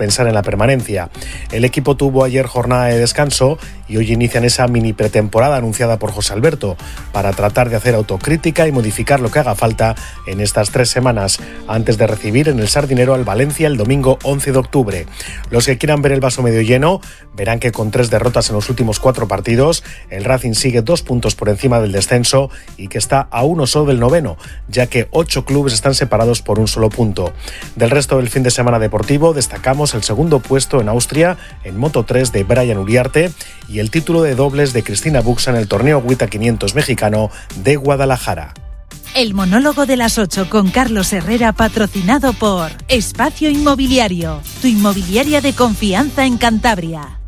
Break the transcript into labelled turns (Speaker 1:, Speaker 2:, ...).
Speaker 1: pensar en la permanencia. El equipo tuvo ayer jornada de descanso y hoy inician esa mini pretemporada anunciada por José Alberto para tratar de hacer autocrítica y modificar lo que haga falta en estas 3 semanas antes de recibir en el Sardinero al Valencia el domingo 11 de octubre. Los que quieran ver el vaso medio lleno verán que con 3 derrotas en los últimos 4 partidos, el Racing sigue 2 puntos por encima del descenso y que está a 1 solo del noveno, ya que 8 clubes están separados por un solo punto. Del resto del fin de semana deportivo destacamos el segundo puesto en Austria en Moto3 de Brian Uriarte y el título de dobles de Cristina Buxa en el torneo WTA 500 mexicano de Guadalajara.
Speaker 2: El monólogo de las 8 con Carlos Herrera, patrocinado por Espacio Inmobiliario, tu inmobiliaria de confianza en Cantabria.